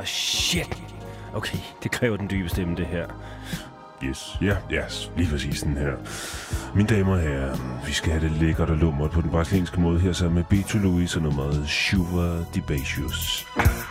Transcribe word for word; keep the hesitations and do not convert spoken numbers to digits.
shit. Okay, det kræver den dybe stemme, det her. Yes, ja, yes, lige præcis den her. Mine damer og herrer, vi skal have det lækkert og lummert på den brasilianske måde her sammen med Beto Luis og nummeret Chuva de Beijos.